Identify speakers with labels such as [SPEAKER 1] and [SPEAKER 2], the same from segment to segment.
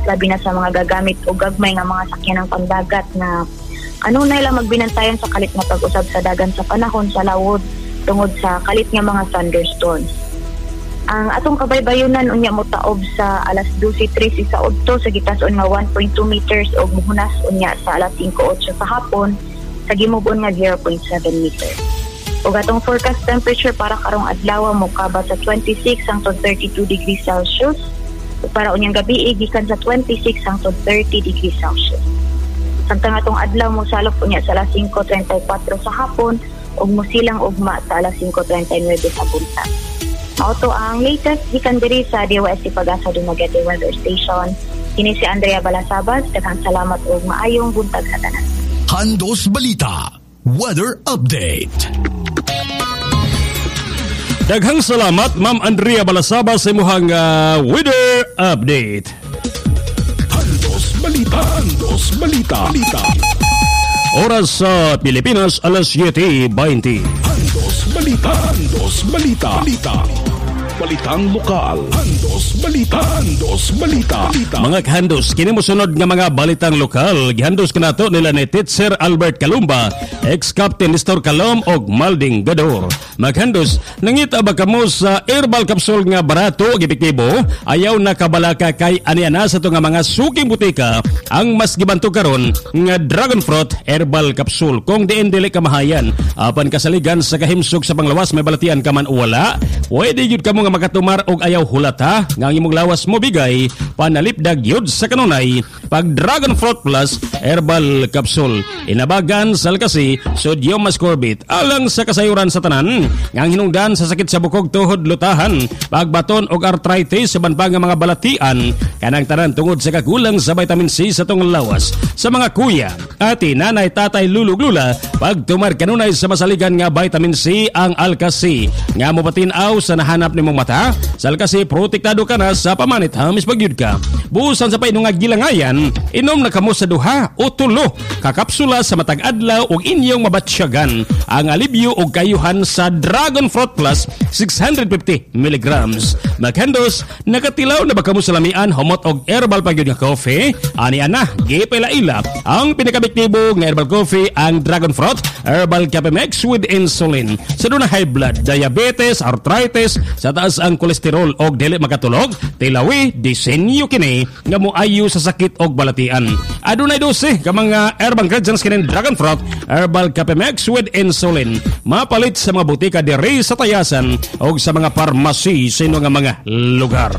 [SPEAKER 1] labi na sa mga gagamit o gagmay nga mga sakyan ng pandagat na kanunay lang magbinantayan sa kalit nga pag-usab sa dagan sa panahon sa lawod tungod sa kalit nga mga thunderstorms. Ang atong kabaybayonan unya mo taob sa alas 12:13 sa udto sa gitason nga 1.2 meters o muhunas unya sa alas 5:08 sa hapon sa gimubon nga 0.7 meters. Ug atong forecast temperature para karong adlaw mo kabat sa 26 hangtod 32 degrees Celsius ug para unyang gabi gikan sa 26 hangtod 30 degrees Celsius. Samtang atong adlaw mo salop unya sa alas 5:34 sa hapon ug musilang ugma sa alas 5:39 sa buntag. Auto ang latest gikan diri sa DYST Pag-asa Dumaguete Weather Station. Kini si Andrea Balasabas. Daghang salamat ug maayong buntag sa tanan.
[SPEAKER 2] Handos Balita Weather Update.
[SPEAKER 3] Daghang salamat Ma'am Andrea Balasabas sa imuhang weather update.
[SPEAKER 2] Handos Balita. Handos Balita.
[SPEAKER 3] Oras sa Pilipinas alas 7:20.
[SPEAKER 2] Handos Balita. Handos Balita. Balitang lokal. Handos Balita. Handos Balita.
[SPEAKER 3] Mga kahandos, kini mosunod nga mga balitang lokal. Gihandos kanato nila ni Teacher Albert Calumba, ex-captain Nestor Calom og Malding Gador. Maghandos, nangita ba kamo sa herbal capsule nga barato ug epektibo? Ayaw nakabalaka kay aniana sa to nga mga suking butika ang mas gibantog karon nga dragon fruit herbal capsule. Kung diin dili kamahayan, apan kasaligan sa kahimsog sa panglawas may balatian ka man o wala, pwede gyud kamo nga makatumar og ayaw hulata nga ang imong lawas mo bigay panalipdag yun sa kanunay pag Dragon Fruit Plus Herbal Capsule. Inabagan sa alkasi sodium ascorbate alang sa kasayuran sa tanan nga ang hinungdan sa sakit sa bukog tuhod lutahan pagbaton og arthritis sa banpang nga mga balatian kanang tanan tungod sa kakulang sa vitamin C sa tong lawas sa mga kuya, ati, nanay, tatay, lulug, lula pagtumar kanunay sa masaligan nga vitamin C ang alkasi nga mopatin-aw sa nahanap nimong mata sa alkasi protektado ka na sa pamanit hamis pagyud ka. Buusan sa painong nga gilangayan, inom na kamo sa duha o tulo kakapsula sa matag adlaw og inyong mabatsyagan ang alibyo og kayuhan sa Dragon Fruit Plus 650 mg. Maghandos, nakatilaw na ba kamo sa lamian humot og herbal pagyud nga coffee? Ani ana, gipaila-ila ang pinakabektibo nga herbal coffee ang Dragon Fruit Herbal Capemex with insulin. Sa doon na high blood, diabetes, arthritis, sa taas ang kolesterol og dili makatulog, tilawi, disenyo kini nga moayo sa sakit og balatian. Adunay 12 ka mga herbal ingredients kini Dragon Fruit Herbal Capemex with insulin. Mapalit sa mga butika diri sa Tayasan og sa mga parmasi sa nga mga lugar.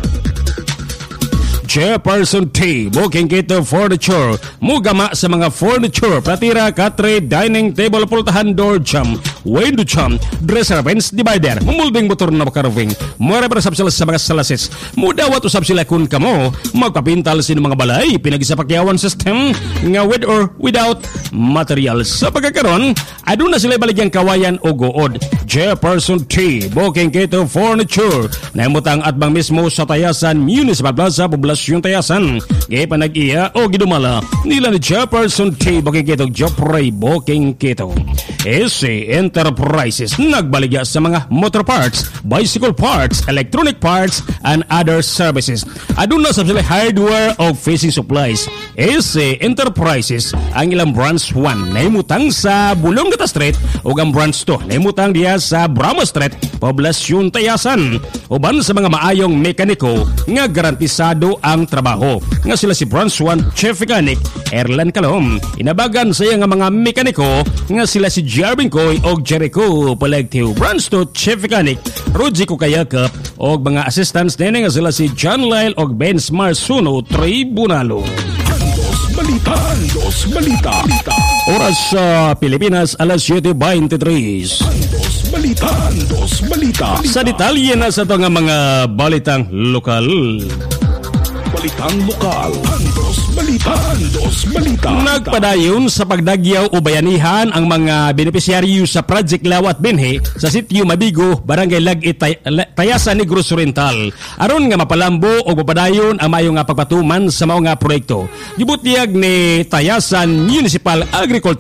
[SPEAKER 3] Chairperson T, Booking Kito Furniture. Mugama sa mga furniture, platira, katre, dining table, pultahan, door jam, window jam, dresser, bench divider, mumulding motor na makarving, mura para sa mga salasis. Mudawat usap sila kun kamo, magpapintal sino mga balay, pinagisapakyawan system, nga with or without materials. Sa pagkakaroon, aduna sila baligyang kawayan o good. Chairperson T, Booking Kito Furniture. Naimutang at bang mismo sa Tayasan Municipal Plaza, Poblasyon Tayasan. Gaya pa nag-iya o gidumala nila ni Chairperson T, Booking Kito, Joffrey Booking Kito. SC Enterprises, nagbaligya sa mga motor parts, bicycle parts, electronic parts, and other services. Aduna sa sila hardware o fishing supplies. SC Enterprises, ang ilang branch 1 naimutang sa Bulong-Gata Street o ang branch 2 naimutang diya sa Brahma Street, Poblasyon Tayasan. Uban sa mga maayong mekaniko nga garantisado ang trabaho. Nga sila si branch 1 Chief Mechanic Erlan Calom. Inabagan sa iya nga mga mekaniko nga sila si Jarvin Coy o Jericho Palegtio. Branch 2 Chief Mechanic Rudy Kukayakap o mga assistants din nga sila si John Lyle o Benz Marsuno Tribunalo.
[SPEAKER 2] Handos Balita. Handos Balita.
[SPEAKER 3] Oras sa Pilipinas alas 7:23.
[SPEAKER 2] Handos Balita. Handos Balita.
[SPEAKER 3] Sa detalye na sa ito nga mga balitang lokal.
[SPEAKER 2] Balitang lokal. Handos Balita. Handos Balita.
[SPEAKER 3] Nagpadayon sa pagdagyaw o bayanihan ang mga benepisyaryo sa Project Lawat Binhe sa sitio Mabigo, Barangay Lag-i, Tayasan, Negros Oriental. Aron nga mapalambo o mapadayon ang mayo nga pagpatuman sa mao nga proyekto. Gibutiyag ni Tayasan Municipal Agriculture